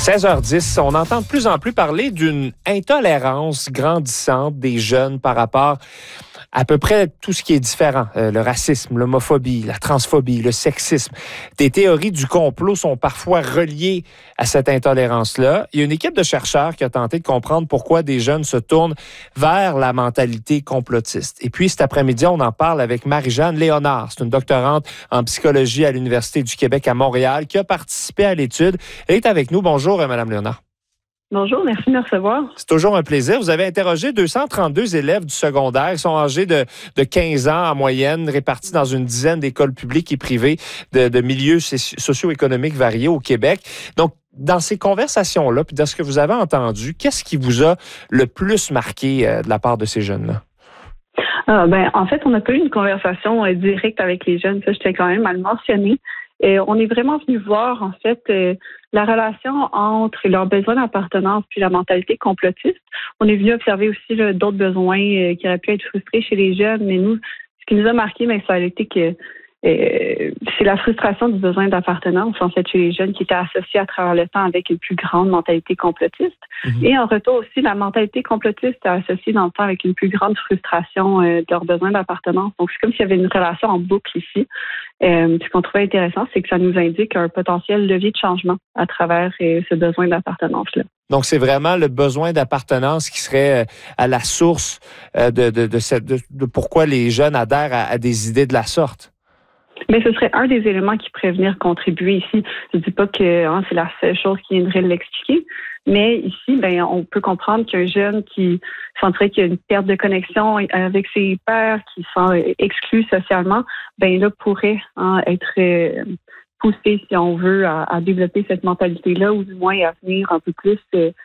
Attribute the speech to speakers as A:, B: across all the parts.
A: 16h10, on entend de plus en plus parler d'une intolérance grandissante des jeunes par rapport à peu près tout ce qui est différent. Le racisme, l'homophobie, la transphobie, le sexisme. Des théories du complot sont parfois reliées à cette intolérance-là. Il y a une équipe de chercheurs qui a tenté de comprendre pourquoi des jeunes se tournent vers la mentalité complotiste. Et puis, cet après-midi, on en parle avec Marie-Jeanne Léonard. C'est une doctorante en psychologie à l'Université du Québec à Montréal qui a participé à l'étude. Elle est avec nous. Bonjour, Mme Léonard.
B: Bonjour, merci de me recevoir.
A: C'est toujours un plaisir. Vous avez interrogé 232 élèves du secondaire. Ils sont âgés de 15 ans en moyenne, répartis dans une dizaine d'écoles publiques et privées de milieux socio-économiques variés au Québec. Donc, dans ces conversations-là, puis dans ce que vous avez entendu, qu'est-ce qui vous a le plus marqué de la part de ces jeunes-là?
B: En fait, on n'a pas eu une conversation directe avec les jeunes. Ça, je tiens quand même à le mentionner. On est vraiment venu voir, en fait, la relation entre leurs besoins d'appartenance puis la mentalité complotiste. On est venu observer aussi d'autres besoins qui auraient pu être frustrés chez les jeunes. Mais nous, ce qui nous a marqué, ça a été que c'est la frustration du besoin d'appartenance, en fait, chez les jeunes qui était associée à travers le temps avec une plus grande mentalité complotiste. Mm-hmm. Et en retour aussi, la mentalité complotiste est associée dans le temps avec une plus grande frustration de leur besoin d'appartenance. Donc, c'est comme s'il y avait une relation en boucle ici. Ce qu'on trouvait intéressant, c'est que ça nous indique un potentiel levier de changement à travers ce besoin d'appartenance-là.
A: Donc, c'est vraiment le besoin d'appartenance qui serait à la source de pourquoi les jeunes adhèrent à des idées de la sorte.
B: Mais ce serait un des éléments qui pourrait venir contribuer ici. Je ne dis pas que c'est la seule chose qui viendrait l'expliquer, mais ici, on peut comprendre qu'un jeune qui sentirait qu'il y a une perte de connexion avec ses pairs, qui se sent exclu socialement, là pourrait être poussé, si on veut, à développer cette mentalité-là, ou du moins à venir un peu plus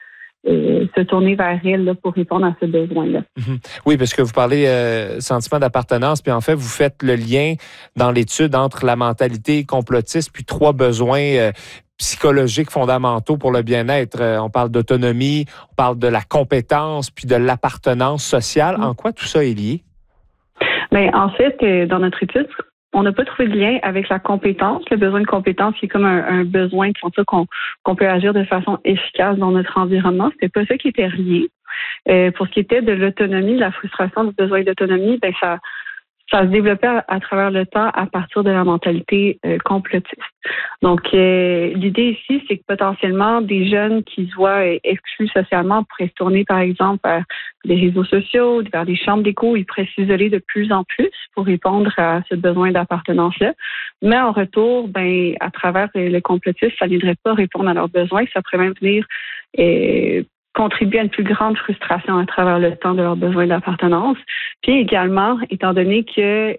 B: se tourner vers elle là, pour répondre à ce besoin-là.
A: Mm-hmm. Oui, parce que vous parlez sentiment d'appartenance, puis en fait, vous faites le lien dans l'étude entre la mentalité complotiste puis trois besoins psychologiques fondamentaux pour le bien-être. On parle d'autonomie, on parle de la compétence, puis de l'appartenance sociale. En quoi tout ça est lié?
B: En fait, dans notre étude, on n'a pas trouvé de lien avec la compétence, le besoin de compétence qui est comme un besoin de sentir qu'on peut agir de façon efficace dans notre environnement. C'était pas ça qui était relié. Pour ce qui était de l'autonomie, de la frustration du besoin d'autonomie, ça se développait à travers le temps à partir de la mentalité complotiste. Donc, l'idée ici, c'est que potentiellement, des jeunes qui se voient exclus socialement pourraient se tourner, par exemple, vers les réseaux sociaux, vers des chambres d'écho. Ils pourraient s'isoler de plus en plus pour répondre à ce besoin d'appartenance-là. Mais en retour, à travers le complotisme, ça ne viendrait pas répondre à leurs besoins. Ça pourrait même venir contribuer à une plus grande frustration à travers le temps de leurs besoins d'appartenance. Puis également, étant donné que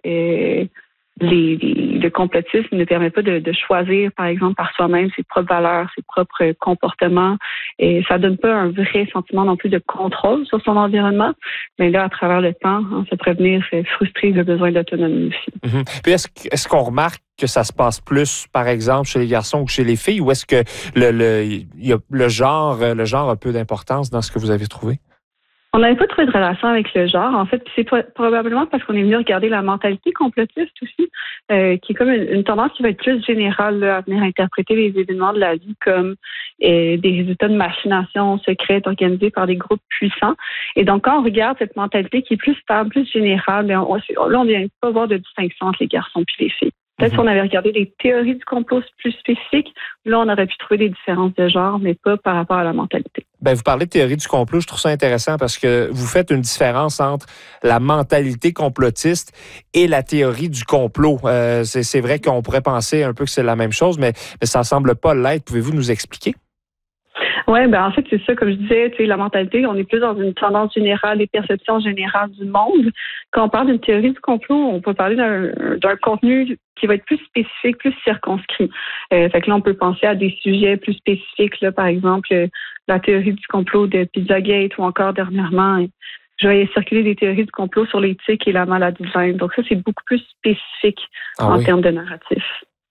B: le complotisme ne permet pas de choisir, par exemple, par soi-même ses propres valeurs, ses propres comportements, et ça donne pas un vrai sentiment non plus de contrôle sur son environnement. Mais là, à travers le temps, ça pourrait venir frustrer le besoin d'autonomie aussi.
A: Mm-hmm. Puis est-ce qu'on remarque que ça se passe plus, par exemple, chez les garçons ou chez les filles, ou est-ce que le genre a peu d'importance dans ce que vous avez trouvé?
B: On n'avait pas trouvé de relation avec le genre. En fait, c'est probablement parce qu'on est venu regarder la mentalité complotiste aussi, qui est comme une tendance qui va être plus générale là, à venir interpréter les événements de la vie comme des résultats de machination secrètes organisées par des groupes puissants. Et donc, quand on regarde cette mentalité qui est plus stable, plus générale, on ne vient pas voir de distinction entre les garçons et les filles. Peut-être qu'on avait regardé des théories du complot plus spécifiques, là, on aurait pu trouver des différences de genre, mais pas par rapport à la mentalité.
A: Vous parlez de théorie du complot, je trouve ça intéressant parce que vous faites une différence entre la mentalité complotiste et la théorie du complot. C'est vrai qu'on pourrait penser un peu que c'est la même chose, mais ça ne semble pas l'être. Pouvez-vous nous expliquer?
B: Oui, en fait, c'est ça, comme je disais, la mentalité, on est plus dans une tendance générale, les perceptions générales du monde. Quand on parle d'une théorie du complot, on peut parler d'un contenu qui va être plus spécifique, plus circonscrit. Fait que là, on peut penser à des sujets plus spécifiques, là, par exemple, la théorie du complot de Pizzagate ou encore dernièrement, je voyais circuler des théories du complot sur l'éthique et la maladie de Lyme. Donc ça, c'est beaucoup plus spécifique termes de narratif.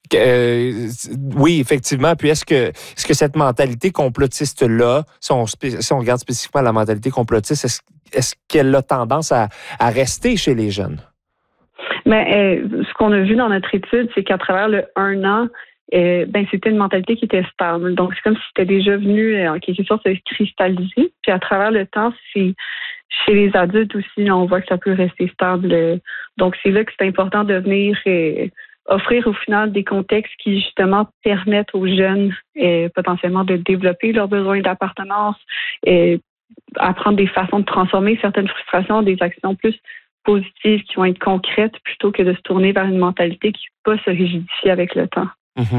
A: Oui, effectivement. Puis est-ce que cette mentalité complotiste-là, si on regarde spécifiquement la mentalité complotiste, est-ce qu'elle a tendance à rester chez les jeunes?
B: Mais ce qu'on a vu dans notre étude, c'est qu'à travers le 1 an, c'était une mentalité qui était stable. Donc, c'est comme si c'était déjà venu, en quelque sorte, se cristalliser. Puis, à travers le temps, chez les adultes aussi, là, on voit que ça peut rester stable. Donc, c'est là que c'est important de venir offrir au final des contextes qui, justement, permettent aux jeunes potentiellement de développer leurs besoins d'appartenance, apprendre des façons de transformer certaines frustrations, des actions plus positives qui vont être concrètes plutôt que de se tourner vers une mentalité qui ne peut pas se rigidifier avec le temps.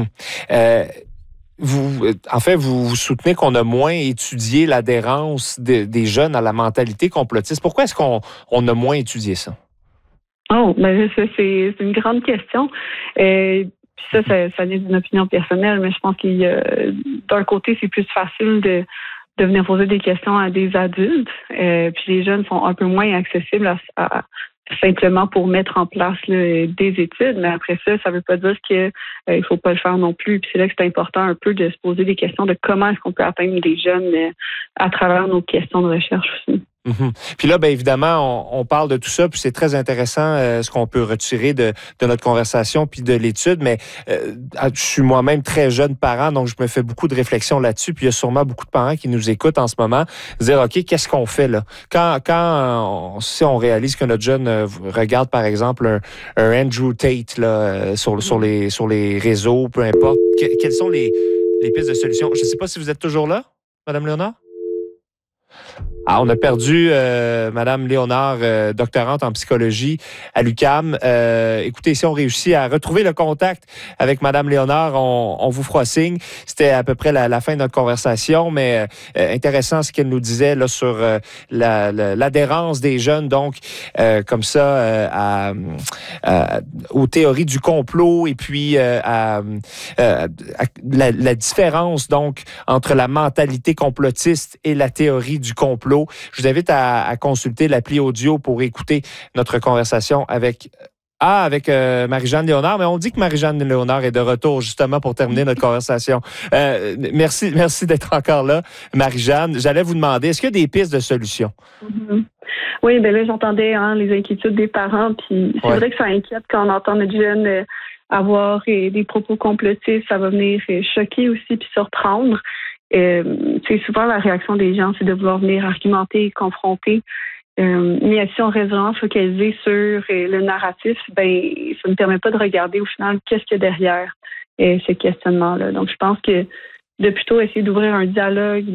A: Vous soutenez qu'on a moins étudié l'adhérence des jeunes à la mentalité complotiste. Pourquoi est-ce qu'on a moins étudié ça?
B: Oh, ça, c'est une grande question. Puis ça vient d'une opinion personnelle, mais je pense d'un côté, c'est plus facile de venir poser des questions à des adultes. Puis les jeunes sont un peu moins accessibles à simplement pour mettre en place des études. Mais après ça ne veut pas dire qu'il ne faut pas le faire non plus. Puis c'est là que c'est important un peu de se poser des questions de comment est-ce qu'on peut atteindre les jeunes à travers nos questions de recherche aussi.
A: Puis là, bien évidemment, on parle de tout ça, puis c'est très intéressant ce qu'on peut retirer de notre conversation puis de l'étude, mais je suis moi-même très jeune parent, donc je me fais beaucoup de réflexions là-dessus, puis il y a sûrement beaucoup de parents qui nous écoutent en ce moment, dire, OK, qu'est-ce qu'on fait là? Si on réalise que notre jeune regarde, par exemple, un Andrew Tate là, sur les réseaux, peu importe, quelles sont les pistes de solution? Je ne sais pas si vous êtes toujours là, Madame Léonard? Ah, on a perdu Madame Léonard, doctorante en psychologie à l'UQAM. Écoutez, si on réussit à retrouver le contact avec Madame Léonard, on vous fera signe. C'était à peu près la fin de notre conversation, mais intéressant ce qu'elle nous disait là sur l'adhérence des jeunes, donc comme ça aux théories du complot et puis à la différence donc entre la mentalité complotiste et la théorie du complot. Je vous invite à consulter l'appli audio pour écouter notre conversation avec Marie-Jeanne Léonard, mais on dit que Marie-Jeanne Léonard est de retour justement pour terminer notre conversation. Merci d'être encore là, Marie-Jeanne. J'allais vous demander, est-ce qu'il y a des pistes de solutions?
B: Mm-hmm. Oui, bien là, j'entendais les inquiétudes des parents, puis c'est vrai que ça inquiète quand on entend notre jeune avoir des propos complotistes, ça va venir choquer aussi puis surprendre. C'est souvent la réaction des gens, c'est de vouloir venir argumenter, confronter. Mais si on reste vraiment focalisé sur le narratif, ça ne permet pas de regarder au final qu'est-ce qu'il y a derrière ces questionnements-là. Donc, je pense que de plutôt essayer d'ouvrir un dialogue,